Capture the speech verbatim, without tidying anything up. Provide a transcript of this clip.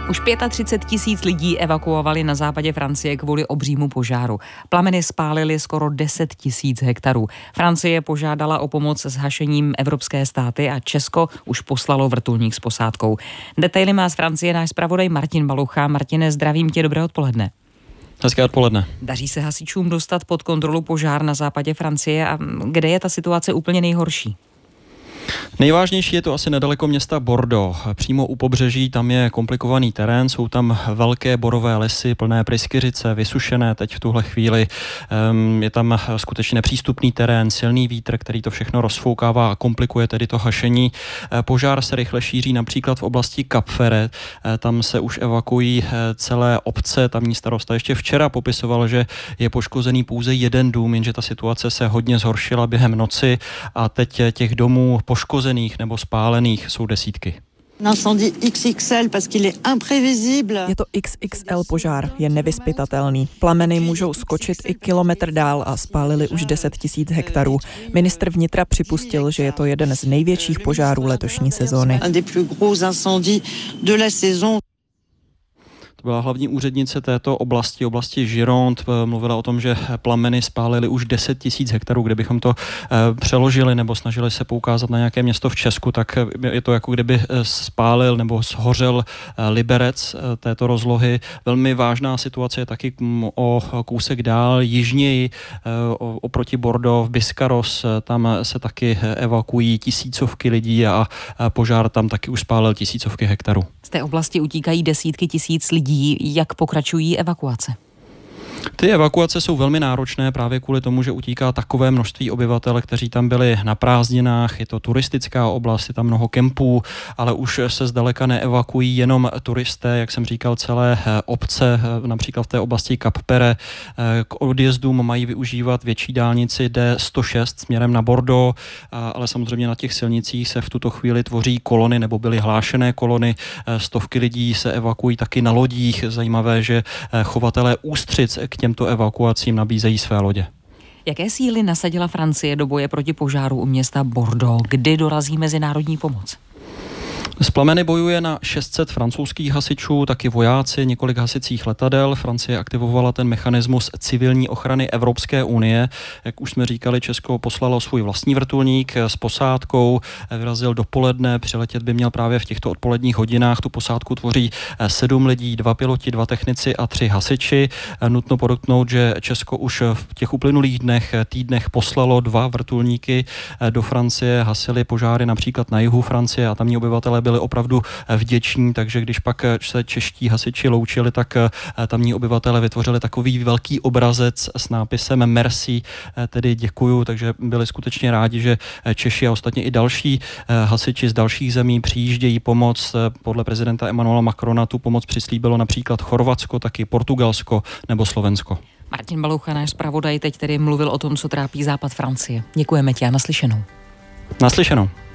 Už třicet pět tisíc lidí evakuovali na západě Francie kvůli obřímu požáru. Plameny spálily skoro deset tisíc hektarů. Francie požádala o pomoc s hašením evropské státy a Česko už poslalo vrtulník s posádkou. Detaily má z Francie náš zpravodaj Martin Balucha. Martine, zdravím tě, dobré odpoledne. Hezké odpoledne. Daří se hasičům dostat pod kontrolu požár na západě Francie a kde je ta situace úplně nejhorší? Nejvážnější je to asi nedaleko města Bordeaux. Přímo u pobřeží tam je komplikovaný terén, jsou tam velké borové lesy, plné pryskyřice, vysušené teď v tuhle chvíli. Je tam skutečně nepřístupný terén, silný vítr, který to všechno rozfoukává a komplikuje tedy to hašení. Požár se rychle šíří například v oblasti Cap Ferret. Tam se už evakuují celé obce. Tamní starosta ještě včera popisoval, že je poškozený pouze jeden dům, jenže ta situace se hodně zhoršila během noci a teď těch domů poškozených nebo spálených jsou desítky. Je to iks iks el požár, je nevyzpytatelný. Plameny můžou skočit i kilometr dál a spálili už deset tisíc hektarů. Ministr vnitra připustil, že je to jeden z největších požárů letošní sezóny. To byla hlavní úřednice této oblasti, oblasti Gironde, mluvila o tom, že plameny spálily už deset tisíc hektarů. Kdybychom to přeložili nebo snažili se poukázat na nějaké město v Česku, tak je to jako kdyby spálil nebo shořel Liberec této rozlohy. Velmi vážná situace je taky o kousek dál, jižněji oproti Bordeaux v Biscarrosse. Tam se taky evakuují tisícovky lidí a požár tam taky už spálil tisícovky hektarů. Z té oblasti utíkají desítky tisíc lidí. Jak pokračují evakuace? Ty evakuace jsou velmi náročné právě kvůli tomu, že utíká takové množství obyvatel, kteří tam byli na prázdninách. Je to turistická oblast, je tam mnoho kempů, ale už se zdaleka neevakuují jenom turisté, jak jsem říkal, celé obce, například v té oblasti Cap Ferret. K odjezdům mají využívat větší dálnici D sto šest směrem na Bordeaux, ale samozřejmě na těch silnicích se v tuto chvíli tvoří kolony nebo byly hlášené kolony. Stovky lidí se evakuují taky na lodích. Zajímavé, že chovatelé ústřic k těmto evakuacím nabízejí své lodě. Jaké síly nasadila Francie do boje proti požáru u města Bordeaux? Kdy dorazí mezinárodní pomoc? S plameny bojuje na šest set francouzských hasičů, taky vojáci, několik hasicích letadel. Francie aktivovala ten mechanismus civilní ochrany Evropské unie. Jak už jsme říkali, Česko poslalo svůj vlastní vrtulník s posádkou. Vyrazil dopoledne, přiletět by měl právě v těchto odpoledních hodinách. Tu posádku tvoří sedm lidí, dva piloti, dva technici a tři hasiči. Nutno podotknout, že Česko už v těch uplynulých dnech, týdnech poslalo dva vrtulníky do Francie. Hasili požáry například na jihu Francie a tamní obyvatelé byli opravdu vděční, takže když pak se čeští hasiči loučili, tak tamní obyvatele vytvořili takový velký obrazec s nápisem Merci, tedy děkuju, takže byli skutečně rádi, že Češi a ostatně i další hasiči z dalších zemí přijíždějí pomoc. Podle prezidenta Emmanuela Macrona tu pomoc přislíbilo například Chorvatsko, taky Portugalsko nebo Slovensko. Martin Balucha, náš zpravodaj, teď tedy mluvil o tom, co trápí západ Francie. Děkujeme ti a naslyšenou. Naslyšenou.